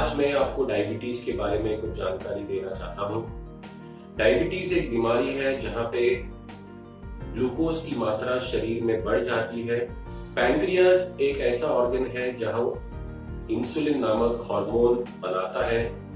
आज मैं आपको डायबिटीज के बारे में कुछ जानकारी देना चाहता हूँ। डायबिटीज एक बीमारी है जहाँ पे ग्लूकोज की मात्रा शरीर में बढ़ जाती है। पैनक्रियाज एक ऐसा ऑर्गन है जहाँ इंसुलिन नामक हार्मोन बनाता है